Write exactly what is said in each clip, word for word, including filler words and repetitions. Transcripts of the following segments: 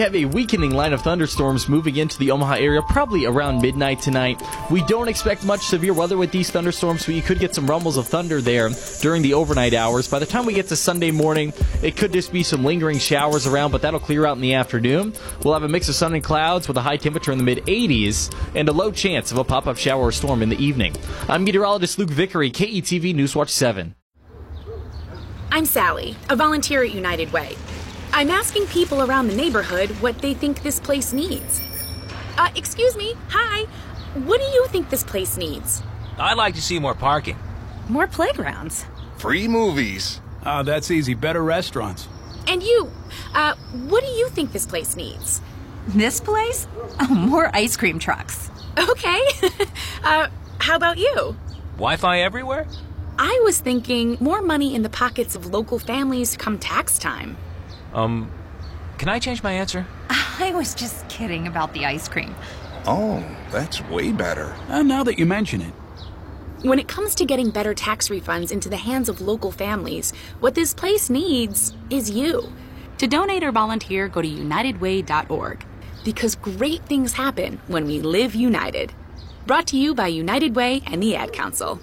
have a weakening line of thunderstorms moving into the Omaha area probably around midnight tonight. We don't expect much severe weather with these thunderstorms, but you could get some rumbles of thunder there during the overnight hours. By the time we get to Sunday morning, it could just be some lingering showers around, but that'll clear out in the afternoon. We'll have a mix of sun and clouds with a high temperature in the mid eighties and a low chance of a pop-up shower or storm in the evening. I'm meteorologist Luke Vickery, K E T V Newswatch seven. I'm Sally, a volunteer at United Way. I'm asking people around the neighborhood what they think this place needs. Uh, excuse me, hi. What do you think this place needs? I'd like to see more parking. More playgrounds. Free movies. Oh, that's easy. Better restaurants. And you, uh, what do you think this place needs? This place? Oh, more ice cream trucks. Okay. uh, how about you? Wi-Fi everywhere? I was thinking more money in the pockets of local families come tax time. Um, can I change my answer? I was just kidding about the ice cream. Oh, that's way better. Uh, now that you mention it. When it comes to getting better tax refunds into the hands of local families, what this place needs is you. To donate or volunteer, go to united way dot org. Because great things happen when we live united. Brought to you by United Way and the Ad Council.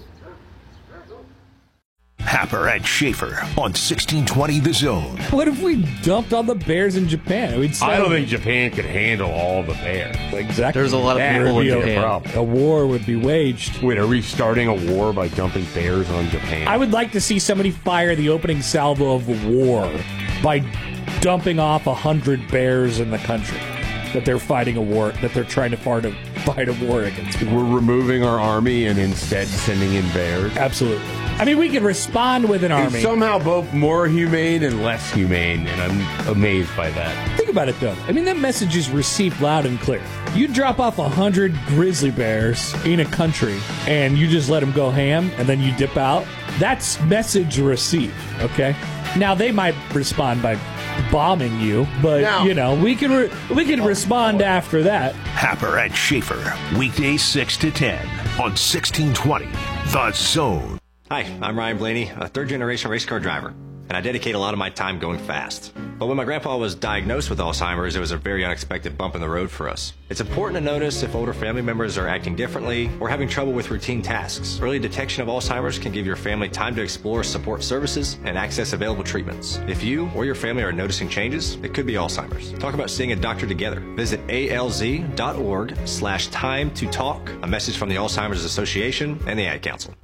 Happer and Schaefer on sixteen twenty The Zone. What if we dumped on the bears in Japan? We'd I don't think Japan could handle all the bears. Exactly. There's a lot of That people would in be a Japan. problem. A war would be waged. Wait, are we starting a war by dumping bears on Japan? I would like to see somebody fire the opening salvo of the war by dumping off a hundred bears in the country that they're fighting a war, that they're trying to fight a, fight a war against. We're removing our army and instead sending in bears? Absolutely. I mean, we could respond with an army. It's somehow both more humane and less humane, and I'm amazed by that. Think about it, though. I mean, that message is received loud and clear. You drop off a hundred grizzly bears in a country, and you just let them go ham, and then you dip out. That's message received, okay? Now, they might respond by bombing you, but, now, you know, we can re- we can respond after that. Happer and Schaefer, weekdays six to ten on sixteen twenty The Zone. Hi, I'm Ryan Blaney, a third-generation race car driver, and I dedicate a lot of my time going fast. But when my grandpa was diagnosed with Alzheimer's, it was a very unexpected bump in the road for us. It's important to notice if older family members are acting differently or having trouble with routine tasks. Early detection of Alzheimer's can give your family time to explore support services and access available treatments. If you or your family are noticing changes, it could be Alzheimer's. Talk about seeing a doctor together. Visit A L Z dot org slash time to talk. A message from the Alzheimer's Association and the Ad Council.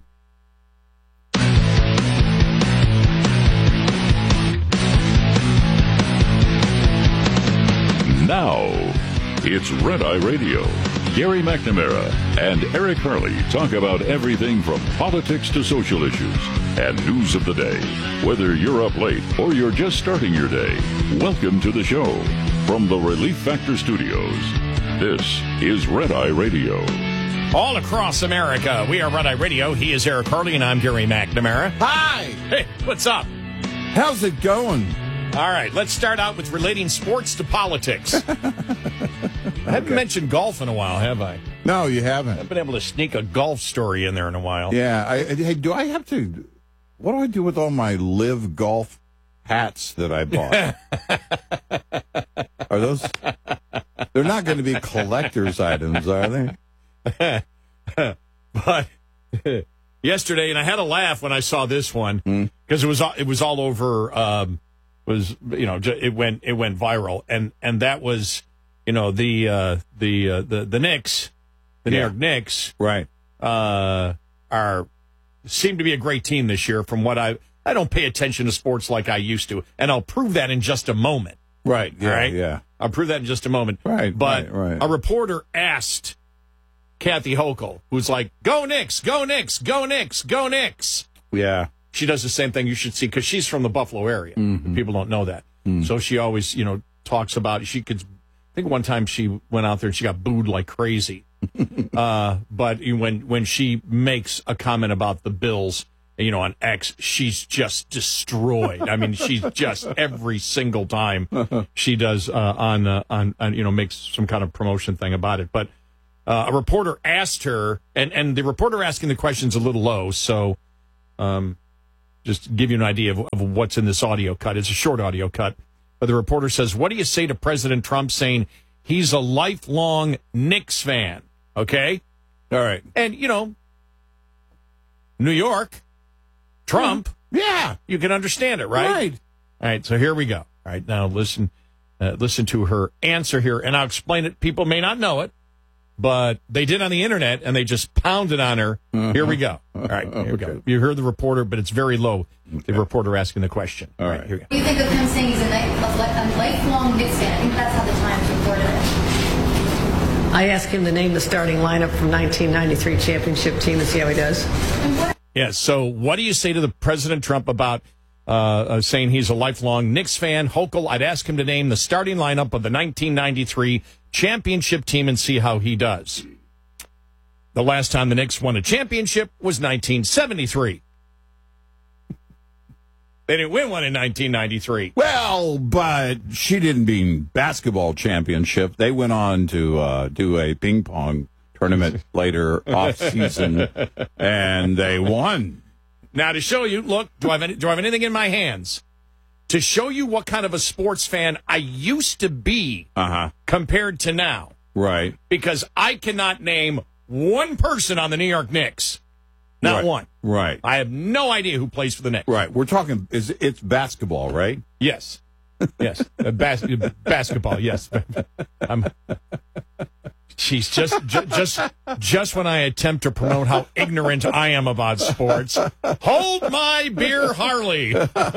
Now, it's Red Eye Radio. Gary McNamara and Eric Harley talk about everything from politics to social issues and news of the day. Whether you're up late or you're just starting your day, welcome to the show. From the Relief Factor Studios, this is Red Eye Radio. All across America, we are Red Eye Radio. He is Eric Harley, and I'm Gary McNamara. Hi! Hey, what's up? How's it going? All right, let's start out with relating sports to politics. I haven't okay. mentioned golf in a while, have I? No, you haven't. I've been able to sneak a golf story in there in a while. Yeah. I, hey, do I have to... What do I do with all my Live Golf hats that I bought? Are those... They're not going to be collector's items, are they? But... yesterday, and I had a laugh when I saw this one, because mm. it was it was all over... Um, was you know it went it went viral, and and that was you know the uh, the uh, the the Knicks, the yeah. New York Knicks, right? Uh, are seem to be a great team this year. From what I I don't pay attention to sports like I used to, and I'll prove that in just a moment. Right? Yeah. Right? Yeah. I'll prove that in just a moment. Right. But right, right. a reporter asked Kathy Hochul, who's like, "Go Knicks! Go Knicks! Go Knicks! Go Knicks!" Yeah. She does the same thing you should see, because she's from the Buffalo area. Mm-hmm. People don't know that. Mm. So she always, you know, talks about, she could, I think one time she went out there and she got booed like crazy. uh, but when, when she makes a comment about the Bills, you know, on X, she's just destroyed. I mean, she's just every single time she does uh, on, uh, on, on, you know, makes some kind of promotion thing about it. But uh, a reporter asked her, and, and the reporter asking the question's a little low, so, um, just to give you an idea of, of what's in this audio cut. It's a short audio cut. But the reporter says, what do you say to President Trump saying he's a lifelong Knicks fan? Okay? All right. And, you know, New York, Trump. Yeah. You can understand it, right? Right. All right, so here we go. All right, now listen uh, listen to her answer here, and I'll explain it. People may not know it, but they did on the internet, and they just pounded on her. Uh-huh. Here we go. All right, here okay. we go. You heard the reporter, but it's very low, okay. The reporter asking the question. All, All right. right, here we go. What do you think of him saying he's a, night, a lifelong Knicks fan? I think that's how the Times reported it. I asked him to name the starting lineup from nineteen ninety-three championship team and see how he does. Yeah, so what do you say to the President Trump about uh, uh, saying he's a lifelong Knicks fan? Hochul, I'd ask him to name the starting lineup of the nineteen ninety-three championship team and see how he does. The last time the Knicks won a championship was nineteen seventy-three. They didn't win one in nineteen ninety-three. Well, but she didn't mean basketball championship. They went on to uh, do a ping pong tournament later off season, and they won. Now, to show you, look, do I have any, do I have anything in my hands to show you what kind of a sports fan I used to be uh-huh. compared to now? Right. Because I cannot name one person on the New York Knicks. Not right. one. Right. I have no idea who plays for the Knicks. Right. We're talking, is it's basketball, right? Yes. Yes. uh, bas- basketball, yes. I'm... She's just, ju- just, just when I attempt to promote how ignorant I am about sports. Hold my beer, Harley.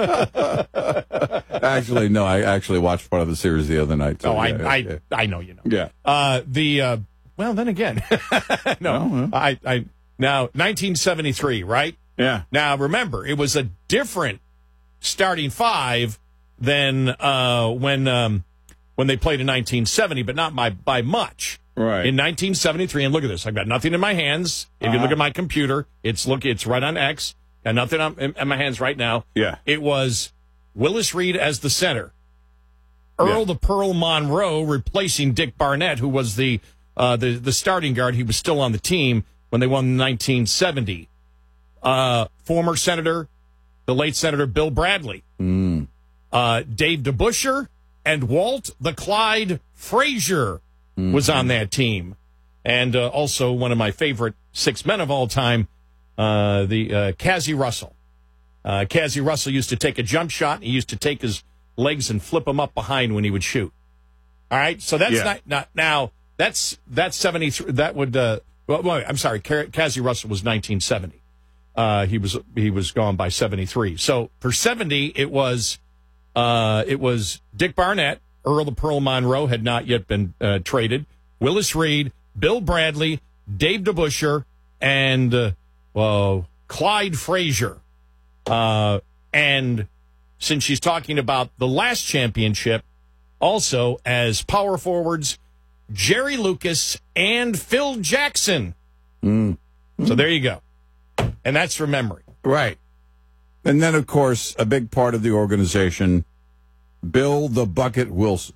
Actually, no. I actually watched part of the series the other night. So oh, I, yeah, I, yeah. I know you know. Yeah. Uh, the uh, well, then again, no. no I, I now nineteen seventy-three, right? Yeah. Now remember, it was a different starting five than uh, when um, when they played in nineteen seventy, but not by by much. Right. In nineteen seventy-three, and look at this. I've got nothing in my hands. If uh-huh. you look at my computer, it's look. It's right on X. Got nothing on, in, in my hands right now. Yeah. It was Willis Reed as the center. Earl yeah. the Pearl Monroe replacing Dick Barnett, who was the, uh, the the starting guard. He was still on the team when they won in nineteen seventy. Uh, former Senator, the late Senator Bill Bradley. Mm. Uh, Dave DeBusschere and Walt the Clyde Frazier mm-hmm. was on that team. And uh, also one of my favorite six men of all time, uh, the uh, Cazzie Russell. Uh, Cazzie Russell used to take a jump shot. And he used to take his legs and flip them up behind when he would shoot. All right, so that's yeah. not, not now. That's that's seventy-three. That would. Uh, well, well, I'm sorry. Cazzie Russell was nineteen seventy. Uh, he was he was gone by seventy-three. So for seventy, it was uh, it was Dick Barnett. Earl the Pearl Monroe had not yet been uh, traded. Willis Reed, Bill Bradley, Dave DeBusschere, and uh, well, Clyde Frazier. Uh, and since she's talking about the last championship, also as power forwards, Jerry Lucas and Phil Jackson. Mm. So there you go. And that's from memory. Right. And then, of course, a big part of the organization, Bill the Bucket Wilson.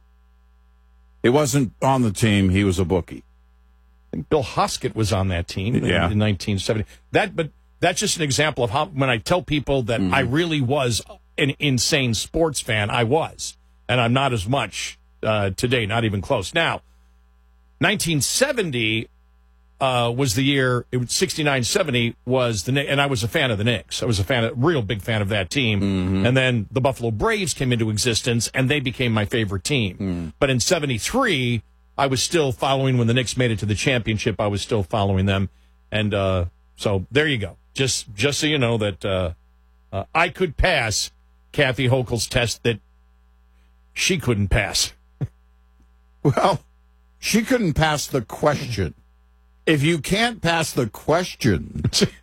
He wasn't on the team. He was a bookie. I think Bill Hoskett was on that team yeah. in, in nineteen seventy. That, but that's just an example of how, when I tell people that mm. I really was an insane sports fan, I was. And I'm not as much uh, today, not even close. Now, nineteen seventy uh, was the year, it was sixty-nine seventy was the Knicks, and I was a fan of the Knicks. I was a fan, a real big fan of that team. Mm-hmm. And then the Buffalo Braves came into existence, and they became my favorite team. Mm. But in seventy-three, I was still following, when the Knicks made it to the championship, I was still following them. And uh, so there you go. Just just so you know that uh, uh, I could pass Kathy Hochul's test that she couldn't pass. Well, she couldn't pass the question. If you can't pass the question,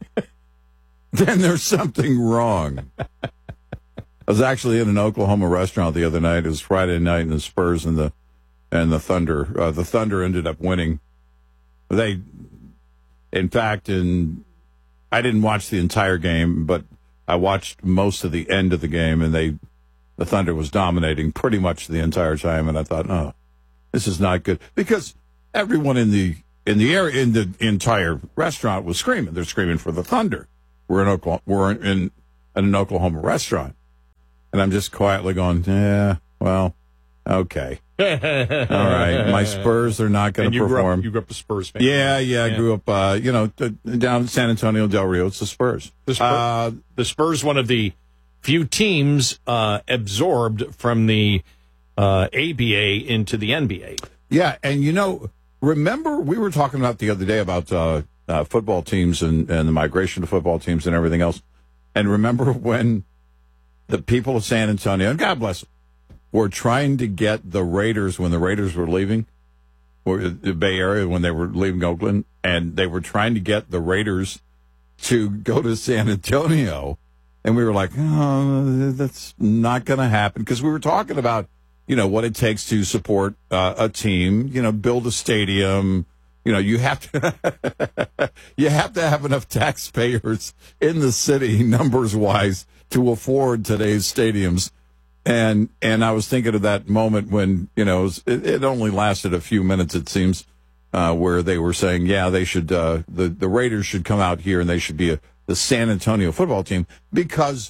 then there's something wrong. I was actually in an Oklahoma restaurant the other night. It was Friday night, and the Spurs and the and the Thunder. Uh, the Thunder ended up winning. They, in fact, in I didn't watch the entire game, but I watched most of the end of the game, and they, the Thunder was dominating pretty much the entire time. And I thought, oh, this is not good, because everyone in the in the area, in the entire restaurant was screaming. They're screaming for the Thunder. We're in Oklahoma, we're in, in an Oklahoma restaurant, and I'm just quietly going, yeah, well, okay. All right. My Spurs are not going to perform. perform. Grew up, you grew up a Spurs fan. Yeah, yeah. I Yeah. grew up, uh, you know, t- down in San Antonio, Del Rio. It's the Spurs. The Spurs, Uh, the Spurs, one of the few teams uh, absorbed from the uh, A B A into the N B A. Yeah, and you know, remember we were talking about the other day about uh, uh, football teams and, and the migration to football teams and everything else. And remember when the people of San Antonio, and God bless them, were trying to get the Raiders when the Raiders were leaving, or the Bay Area when they were leaving Oakland, and they were trying to get the Raiders to go to San Antonio. And we were like, oh, that's not going to happen. Because we were talking about, you know, what it takes to support uh, a team, you know, build a stadium. You know, you have to you have to have enough taxpayers in the city, numbers-wise, to afford today's stadiums. And and I was thinking of that moment when, you know, it, was, it, it only lasted a few minutes, it seems, uh, where they were saying, yeah, they should, uh, the, the Raiders should come out here and they should be a, the San Antonio football team because,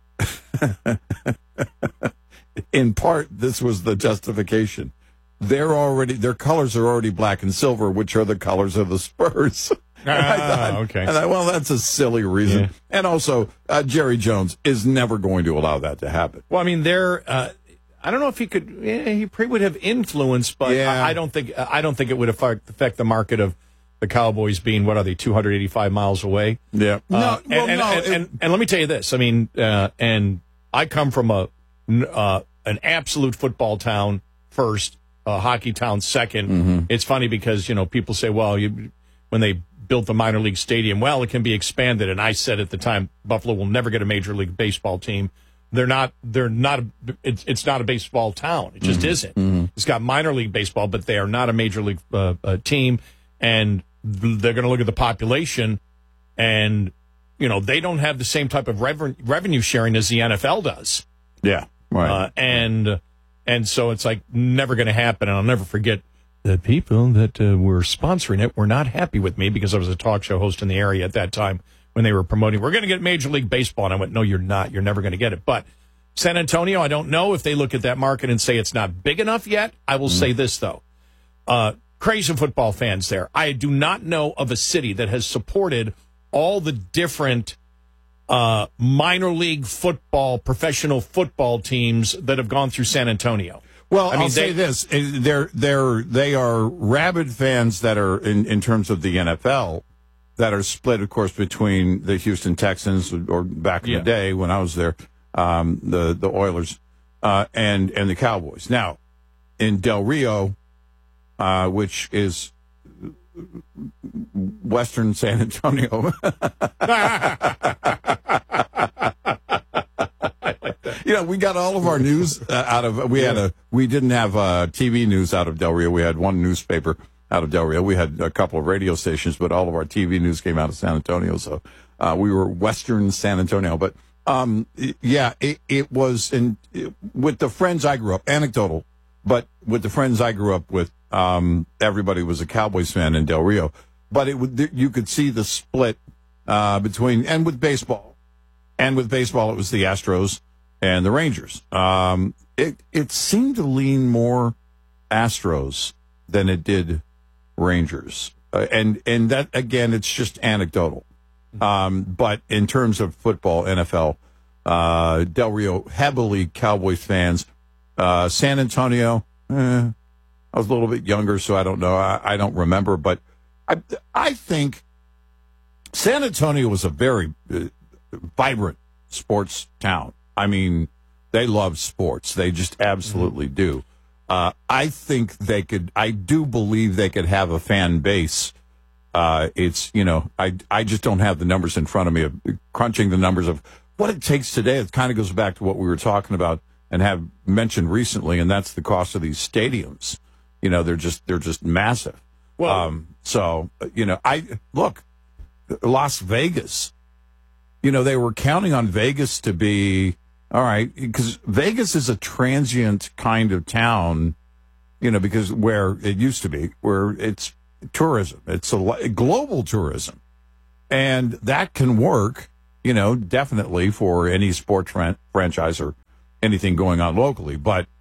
in part, this was the justification. They're already, their colors are already black and silver, which are the colors of the Spurs. Ah, I thought, okay. And I, well, that's a silly reason. Yeah. And also, uh, Jerry Jones is never going to allow that to happen. Well, I mean, they're. Uh, I don't know if he could. Eh, he probably would have influence, but Yeah. I, I don't think. I don't think it would affect, affect the market of the Cowboys being what are they, two hundred eighty-five miles away? Yeah. Uh, No, and, well, and, no, and, it- and, and let me tell you this. I mean, uh, and I come from a uh, an absolute football town first, a hockey town 2nd Mm-hmm. It's funny because you know people say, well, you, when they built the minor league stadium, well, it can be expanded. And I said at the time, Buffalo will never get a major league baseball team. They're not. They're not. A, it's it's not a baseball town. It just Mm-hmm. isn't. Mm-hmm. It's got minor league baseball, but they are not a major league uh, uh, team. And they're going to look at the population, and you know they don't have the same type of rever- revenue sharing as the N F L does. Yeah. Right. Uh, and and so it's like never going to happen. And I'll never forget the people that uh, were sponsoring it were not happy with me because I was a talk show host in the area at that time when they were promoting, we're going to get Major League Baseball. And I went, no, you're not. You're never going to get it. But San Antonio, I don't know if they look at that market and say it's not big enough yet. I will mm. say this, though. Uh, crazy football fans there. I do not know of a city that has supported all the different uh, minor league football, professional football teams that have gone through San Antonio. Well, I mean, I'll they, say this: they're they're they are rabid fans that are in, in terms of the N F L that are split, of course, between the Houston Texans or back in Yeah. the day when I was there, um, the the Oilers uh, and and the Cowboys. Now, in Del Rio, uh, which is Western San Antonio. You know, we got all of our news uh, out of, we had a, we didn't have uh, T V news out of Del Rio. We had one newspaper out of Del Rio. We had a couple of radio stations, but all of our T V news came out of San Antonio. So uh, we were Western San Antonio. But um, yeah, it, it was in, it, with the friends I grew up, anecdotal, but with the friends I grew up with, um, everybody was a Cowboys fan in Del Rio. But it would, you could see the split uh, between, and with baseball, and with baseball, it was the Astros and the Rangers. Um, it it seemed to lean more Astros than it did Rangers, uh, and and that again, it's just anecdotal. Um, but in terms of football, N F L, uh, Del Rio heavily Cowboys fans. Uh, San Antonio, eh, I was a little bit younger, so I don't know. I, I don't remember, but I I think San Antonio was a very uh, vibrant sports town. I mean, they love sports. They just absolutely mm-hmm. do. Uh, I think they could, I do believe they could have a fan base. Uh, it's, you know, I, I just don't have the numbers in front of me of crunching the numbers of what it takes today. It kind of goes back to what we were talking about and have mentioned recently, and that's the cost of these stadiums. You know, they're just, they're just massive. Well, um, so, you know, I, look, Las Vegas, you know, they were counting on Vegas to be, all right, because Vegas is a transient kind of town, you know, because where it used to be, where it's tourism, it's a global tourism. And that can work, you know, definitely for any sports fran- franchise or anything going on locally. But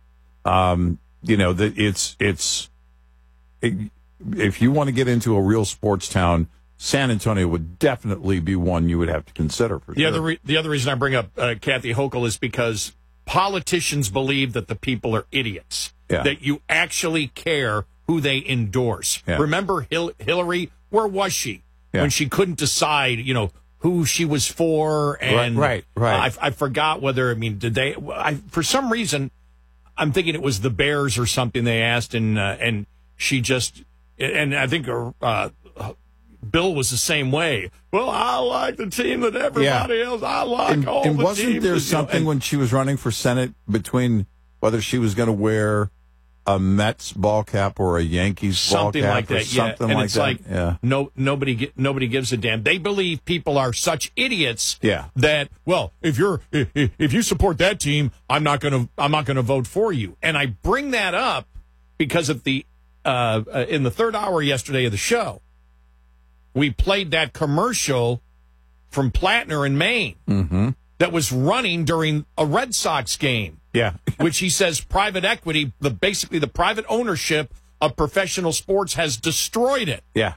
Um, you know, that it's it's it, if you want to get into a real sports town, San Antonio would definitely be one you would have to consider. For the sure. other re- the other reason I bring up uh, Kathy Hochul is because politicians believe that the people are idiots. Yeah. That you actually care who they endorse. Yeah. Remember Hil- Hillary? Where was she Yeah. when she couldn't decide? You know who she was for, and Right, right, right. I, I forgot whether I mean did they? I, for some reason, I'm thinking it was the Bears or something they asked, and uh, and she just and I think uh, Bill was the same way. Well, I like the team that everybody Yeah. else. I like and, all and the wasn't teams there that, something you know, and- when she was running for Senate between whether she was going to wear a Mets ball cap or a Yankees something ball cap like or that, something yeah. And like it's that? like yeah. no, nobody, gi- nobody gives a damn. They believe people are such idiots. Yeah. That well, if you're if, if you support that team, I'm not gonna I'm not gonna vote for you. And I bring that up because of the uh, uh, in the third hour yesterday of the show, we played that commercial from Plattner in Maine Mm-hmm. that was running during a Red Sox game. Yeah. Which he says private equity, the basically the private ownership of professional sports has destroyed it. Yeah.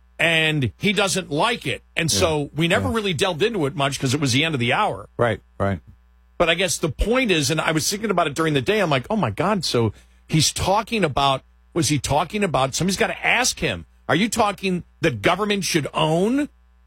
And he doesn't like it. And so we never Yeah. really delved into it much because it was the end of the hour. Right, right. But I guess the point is, and I was thinking about it during the day, I'm like, oh my God, so he's talking about, was he talking about, somebody's got to ask him, are you talking that government should own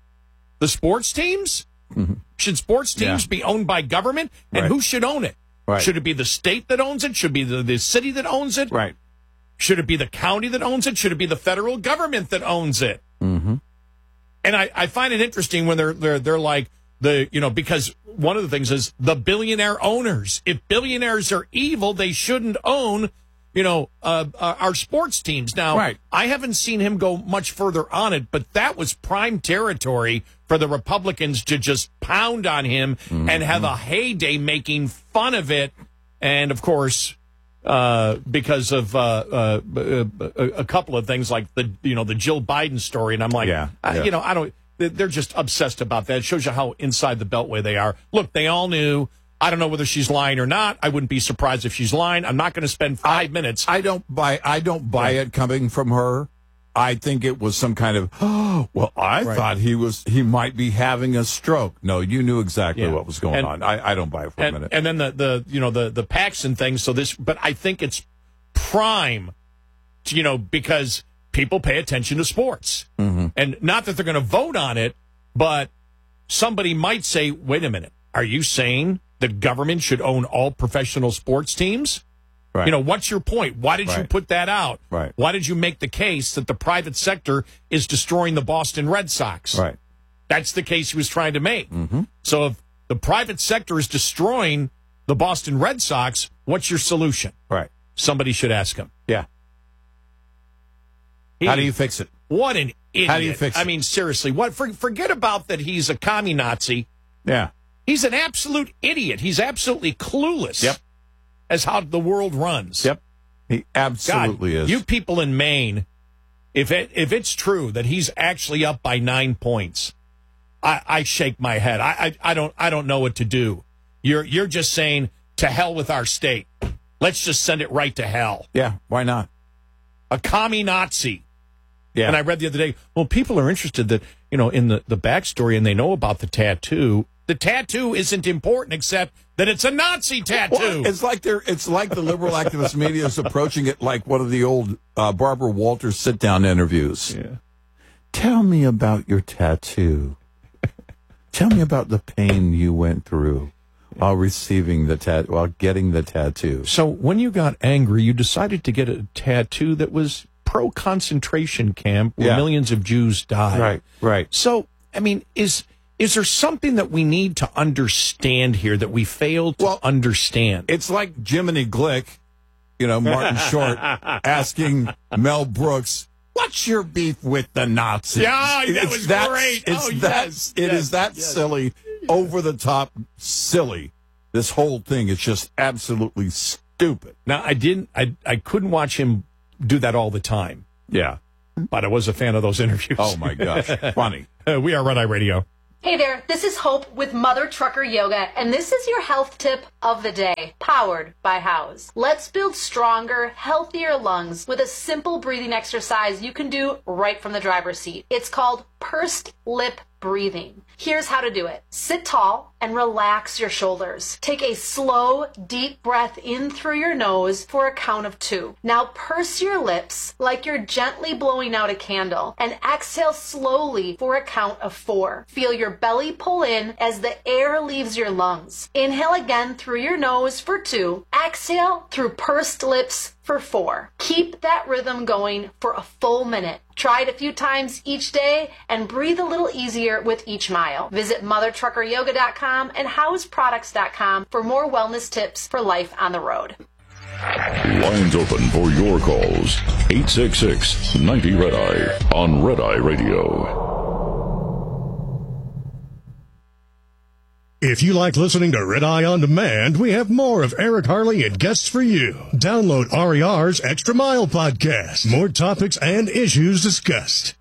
the sports teams? Mm-hmm. Should sports teams Yeah. be owned by government? And Right. who should own it? Right. Should it be the state that owns it? Should it be the, the city that owns it? Right. Should it be the county that owns it? Should it be the federal government that owns it? Mm-hmm. And I, I find it interesting when they're they're they're like the you know because one of the things is the billionaire owners. If billionaires are evil, they shouldn't own you know uh, uh, our sports teams. Now, Right. I haven't seen him go much further on it, but that was prime territory for the Republicans to just pound on him Mm-hmm. and have a heyday making fun of it. And of course, uh, because of uh, uh, a, a couple of things like the you know the Jill Biden story, and I'm like, Yeah, I, yeah. you know, I don't. They're just obsessed about that. It shows you how inside the beltway they are. Look, they all knew. I don't know whether she's lying or not. I wouldn't be surprised if she's lying. I'm not going to spend five minutes. I don't buy. I don't buy it coming from her. I think it was some kind of. Oh, well, I Right. thought he was. He might be having a stroke. No, you knew exactly Yeah. what was going And- on. I, I don't buy it for a and, minute. and then the, the you know the the Paxson thing. So this, but I think it's prime, you know, because people pay attention to sports, Mm-hmm. and not that they're going to vote on it, but somebody might say, "Wait a minute, are you saying the government should own all professional sports teams?" Right. You know, what's your point? Why did you Right. put that out? Right. Why did you make the case that the private sector is destroying the Boston Red Sox? Right. That's the case he was trying to make. Mm-hmm. So if the private sector is destroying the Boston Red Sox, what's your solution? Right. Somebody should ask him. Yeah. He- How do you fix it? What an idiot. How do you fix I it? mean, seriously, what? For, forget about that he's a commie Nazi. Yeah. He's an absolute idiot. He's absolutely clueless Yep. as how the world runs. Yep. He absolutely God, is. You people in Maine, if it, if it's true that he's actually up by nine points, I, I shake my head. I, I I don't I don't know what to do. You're you're just saying to hell with our state. Let's just send it right to hell. Yeah. Why not? A commie Nazi. Yeah. And I read the other day, well, people are interested that, you know, in the, the backstory and they know about the tattoo. The tattoo isn't important except that it's a Nazi tattoo. Well, it's like they're. It's like the liberal activist media is approaching it like one of the old uh, Barbara Walters sit-down interviews. Yeah. Tell me about your tattoo. Tell me about the pain you went through while receiving the tat, while getting the tattoo. So when you got angry, you decided to get a tattoo that was pro-concentration camp where Yeah. millions of Jews died. Right, right. So, I mean, is is there something that we need to understand here that we fail to Well, understand? It's like Jiminy Glick, you know, Martin Short, asking Mel Brooks, "What's your beef with the Nazis?" Yeah, that It's was that- great. It's Oh, that, yes, It yes, is that yes. silly, over the top silly. This whole thing is just absolutely stupid. Now, I didn't, I, I couldn't watch him do that all the time, Yeah. but I was a fan of those interviews. Oh my gosh, funny. Uh, we are Red Eye Radio. Hey there, this is Hope with Mother Trucker Yoga, and this is your health tip of the day, powered by House. Let's build stronger, healthier lungs with a simple breathing exercise you can do right from the driver's seat. It's called pursed lip breathing. Here's how to do it. Sit tall and relax your shoulders. Take a slow, deep breath in through your nose for a count of two. Now purse your lips like you're gently blowing out a candle and exhale slowly for a count of four. Feel your belly pull in as the air leaves your lungs. Inhale again through your nose for two. Exhale through pursed lips for four. Keep that rhythm going for a full minute. Try it a few times each day and breathe a little easier with each mile. Visit mother trucker yoga dot com and house products dot com for more wellness tips for life on the road. Lines open for your calls. eight six six, ninety, red eye on Red Eye Radio. If you like listening to Red Eye On Demand, we have more of Eric Harley and guests for you. Download R E R's Extra Mile podcast. More topics and issues discussed.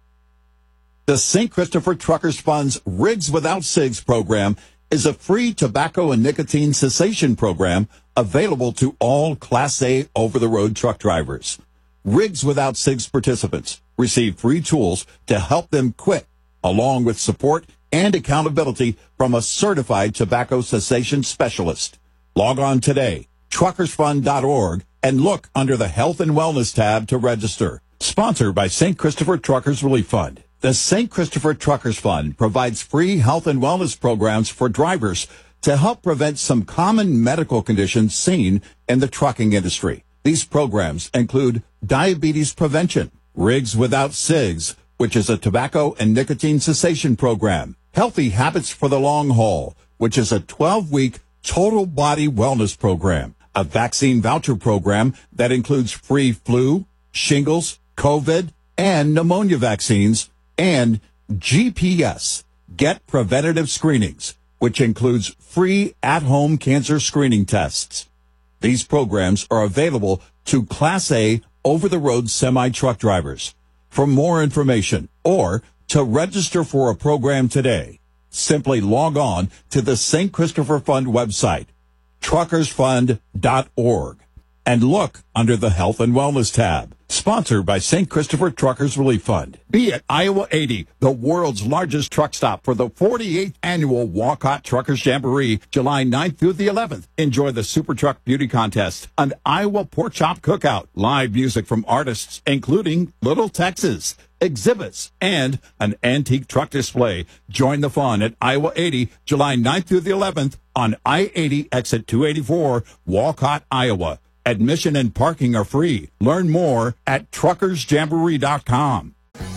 The Saint Christopher Truckers Fund's Rigs Without Cigs program is a free tobacco and nicotine cessation program available to all Class A over-the-road truck drivers. Rigs Without Cigs participants receive free tools to help them quit, along with support and accountability from a certified tobacco cessation specialist. Log on today, truckers fund dot org, and look under the Health and Wellness tab to register. Sponsored by Saint Christopher Truckers Relief Fund. The Saint Christopher Truckers Fund provides free health and wellness programs for drivers to help prevent some common medical conditions seen in the trucking industry. These programs include diabetes prevention, Rigs Without Cigs, which is a tobacco and nicotine cessation program, Healthy Habits for the Long Haul, which is a twelve-week total body wellness program, a vaccine voucher program that includes free flu, shingles, COVID, and pneumonia vaccines, and G P S, Get Preventative Screenings, which includes free at-home cancer screening tests. These programs are available to Class A over-the-road semi-truck drivers. For more information or to register for a program today, simply log on to the Saint Christopher Fund website, truckers fund dot org, and look under the Health and Wellness tab. Sponsored by Saint Christopher Truckers Relief Fund. Be at Iowa eighty, the world's largest truck stop for the forty-eighth annual Walcott Truckers Jamboree, July ninth through the eleventh. Enjoy the Super Truck Beauty Contest, an Iowa Pork Chop Cookout, live music from artists including Little Texas, exhibits, and an antique truck display. Join the fun at Iowa eighty, July ninth through the eleventh on I eighty exit two eighty-four, Walcott, Iowa. Admission and parking are free. Learn more at truckers jamboree dot com.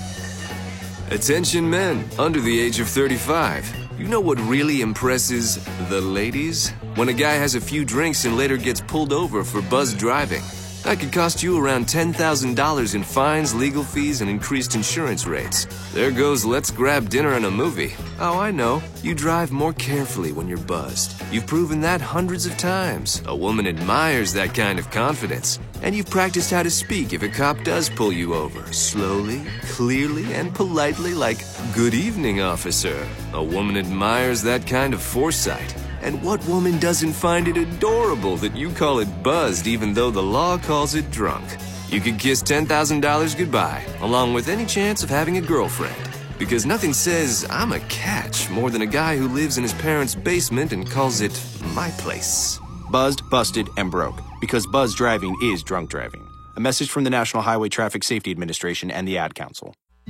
Attention men under the age of thirty-five. You know what really impresses the ladies? When a guy has a few drinks and later gets pulled over for buzzed driving. That could cost you around ten thousand dollars in fines, legal fees, and increased insurance rates. There goes let's grab dinner and a movie. Oh, I know. You drive more carefully when you're buzzed. You've proven that hundreds of times. A woman admires that kind of confidence. And you've practiced how to speak if a cop does pull you over. Slowly, clearly, and politely like, "Good evening, officer." A woman admires that kind of foresight. And what woman doesn't find it adorable that you call it buzzed even though the law calls it drunk? You could kiss ten thousand dollars goodbye, along with any chance of having a girlfriend. Because nothing says, "I'm a catch," more than a guy who lives in his parents' basement and calls it my place. Buzzed, busted, and broke. Because buzz driving is drunk driving. A message from the National Highway Traffic Safety Administration and the Ad Council.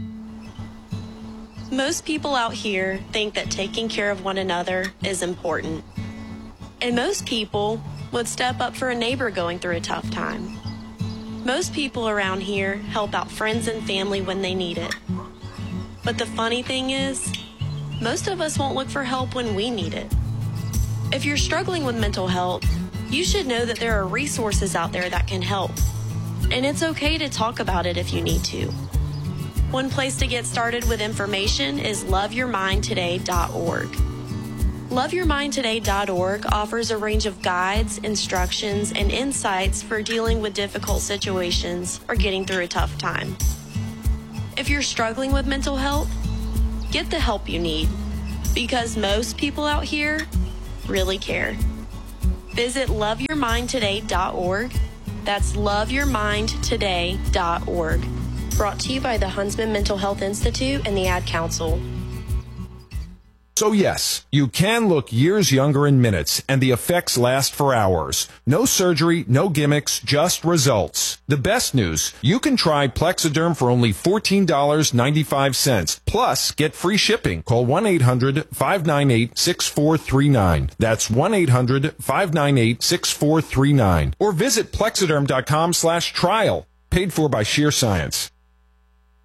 Most people out here think that taking care of one another is important. And most people would step up for a neighbor going through a tough time. Most people around here help out friends and family when they need it. But the funny thing is, most of us won't look for help when we need it. If you're struggling with mental health, you should know that there are resources out there that can help. And it's okay to talk about it if you need to. One place to get started with information is love your mind today dot org. love your mind today dot org offers a range of guides, instructions, and insights for dealing with difficult situations or getting through a tough time. If you're struggling with mental health, get the help you need. Because most people out here really care. Visit love your mind today dot org. That's love your mind today dot org. Brought to you by the Huntsman Mental Health Institute and the Ad Council. So yes, you can look years younger in minutes, and the effects last for hours. No surgery, no gimmicks, just results. The best news, you can try Plexiderm for only fourteen dollars and ninety-five cents. Plus, get free shipping. Call one eight hundred, five nine eight, six four three nine. That's one eight hundred, five nine eight, six four three nine. Or visit plexiderm dot com slash trial. Paid for by Sheer Science.